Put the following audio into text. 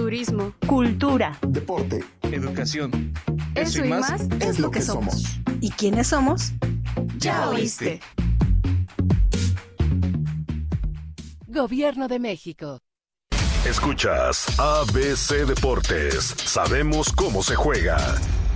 turismo, cultura, deporte, educación. Eso y más es lo que somos. ¿Y quiénes somos? Ya oíste. Gobierno de México. Escuchas ABC Deportes. Sabemos cómo se juega.